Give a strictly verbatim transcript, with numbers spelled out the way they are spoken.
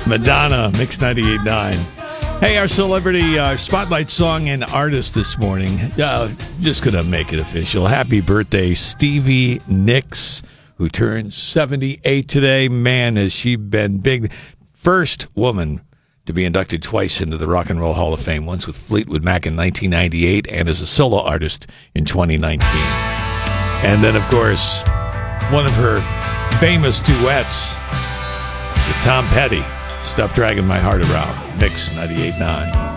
Madonna, Mix ninety-eight point nine. Hey, our celebrity uh, spotlight song and artist this morning. Uh, just going to make it official. Happy birthday, Stevie Nicks, who turned seventy-eight today. Man, has she been big. First woman to be inducted twice into the Rock and Roll Hall of Fame, once with Fleetwood Mac in nineteen ninety-eight and as a solo artist in twenty nineteen. And then, of course, one of her famous duets with Tom Petty, Stop Dragging My Heart Around, Mix ninety-eight point nine.